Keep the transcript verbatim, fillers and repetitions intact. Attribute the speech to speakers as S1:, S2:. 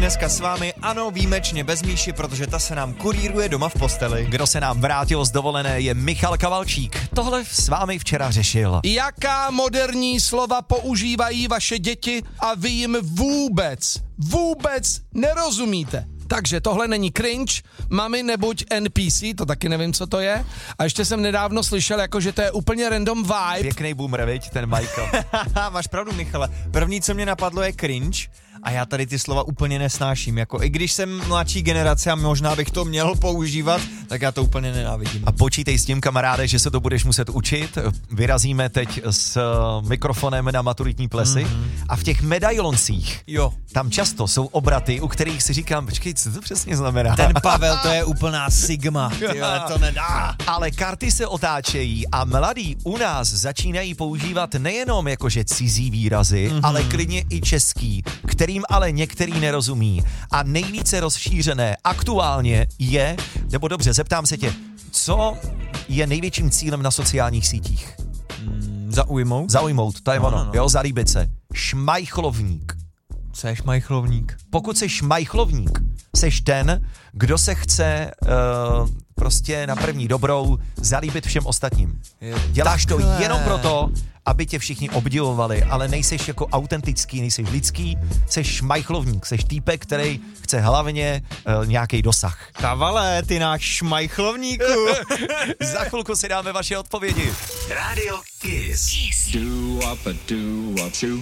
S1: Dneska s vámi, ano, výjimečně bez Míši, protože ta se nám kuríruje doma v posteli.
S2: Kdo se nám vrátil z dovolené, je Michal Kavalčík. Tohle s vámi včera řešil.
S3: Jaká moderní slova používají vaše děti a vy jim vůbec, vůbec nerozumíte? Takže tohle není cringe, mami nebuď N P C, to taky nevím, co to je. A ještě jsem nedávno slyšel, jako, že to je úplně random vibe.
S2: Pěknej boomer, viď, ten Michael.
S1: Máš pravdu, Michale. První, co mě napadlo, je cringe. A já tady ty slova úplně nesnáším. Jako i když jsem mladší generace a možná bych to měl používat, tak já to úplně nenávidím.
S2: A počítej s tím, kamaráde, že se to budeš muset učit. Vyrazíme teď s mikrofonem na maturitní plesy mm-hmm. a v těch medailoncích,
S1: jo,
S2: tam často jsou obraty, u kterých si říkám, počkej, co to přesně znamená?
S1: Ten Pavel, to je úplná sigma. Tyhle, to nedá.
S2: Ale karty se otáčejí a mladí u nás začínají používat nejenom jakože cizí výrazy, mm-hmm. ale klidně i český, kterým ale některý nerozumí. A nejvíce rozšířené aktuálně je, nebo dobře, zeptám se tě, co je největším cílem na sociálních sítích?
S1: Mm, zaujmout?
S2: Zaujmout, to je
S1: no,
S2: ono,
S1: no, no.
S2: jo, zalíbit se. Šmajchlovník.
S1: Co je šmajchlovník?
S2: Pokud jsi šmajchlovník, seš ten, kdo se chce uh, prostě na první dobrou zalíbit všem ostatním.
S1: Je
S2: Děláš
S1: takhle.
S2: to jenom proto, aby tě všichni obdivovali, ale nejseš jako autentický, nejseš lidský, seš šmajchlovník, seš týpek, který chce hlavně uh, nějaký dosah.
S1: Kavale, ty náš šmajchlovníku.
S2: Za chvilku si dáme vaše odpovědi.
S4: Radio Kiss. Kiss. Do up a do up